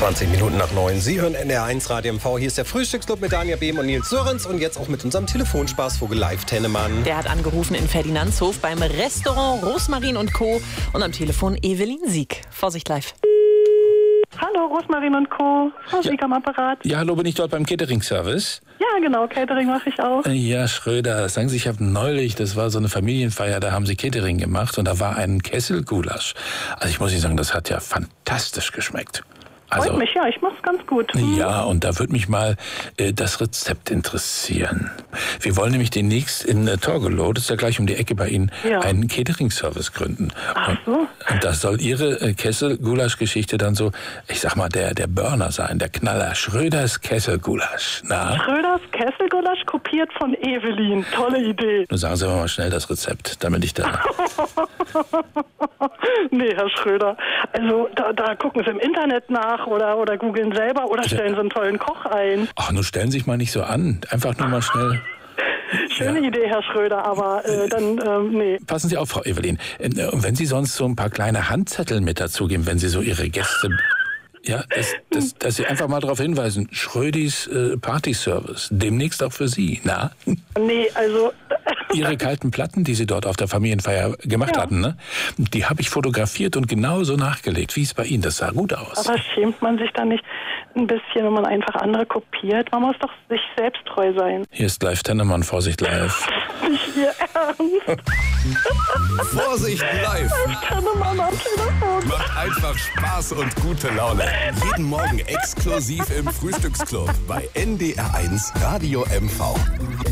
20 Minuten nach 9. Sie hören NDR1 Radio MV. Hier ist der Frühstücksclub mit Daniel Behm und Nils Sörensen und jetzt auch mit unserem Telefonspaßvogel Live Tennemann. Der hat angerufen in Ferdinandshof beim Restaurant Rosmarin und Co. Und am Telefon Evelyn Sieg. Vorsicht live. Hallo, Rosmarin und Co. Sieg am Apparat. Ja, hallo, bin ich dort beim Catering-Service? Ja, genau, Catering mache ich auch. Ja, Schröder, sagen Sie, ich habe neulich, das war so eine Familienfeier, da haben Sie Catering gemacht und da war ein Kesselgulasch. Also ich muss Ihnen sagen, das hat ja fantastisch geschmeckt. Freut mich, ja, ich mach's ganz gut. Ja, und da würde mich mal das Rezept interessieren. Wir wollen nämlich demnächst in Torgelow, das ist ja gleich um die Ecke bei Ihnen, einen Catering-Service gründen. Ach so. Und das soll Ihre Kessel-Gulasch-Geschichte dann so, ich sag mal, der Burner sein, der Knaller. Schröders Kessel-Gulasch. Na? Schröders Kesselgulasch kopiert von Evelyn. Tolle Idee. Nun sagen Sie aber mal schnell das Rezept, damit ich da... Nee, Herr Schröder. Also da gucken Sie im Internet nach oder googeln selber oder stellen Sie einen tollen Koch ein. Ach, nun stellen Sie sich mal nicht so an. Einfach nur mal schnell... Schöne Idee, Herr Schröder, aber nee. Passen Sie auf, Frau Evelyn. Und wenn Sie sonst so ein paar kleine Handzettel mit dazugeben, wenn Sie so Ihre Gäste... Ja, dass Sie einfach mal darauf hinweisen, Schrödis Partyservice, demnächst auch für Sie, na? Nee, also... Ihre kalten Platten, die Sie dort auf der Familienfeier gemacht hatten, ne? Die habe ich fotografiert und genauso nachgelegt, wie es bei Ihnen, das sah gut aus. Aber schämt man sich dann nicht ein bisschen, wenn man einfach andere kopiert? Man muss doch sich selbst treu sein. Hier ist Live Tennemann, Vorsicht live. Nicht Ihr Ernst. Vorsicht live! Tennemann am Telefon. Macht einfach Spaß und gute Laune. Jeden Morgen exklusiv im Frühstücksclub bei NDR1 Radio MV.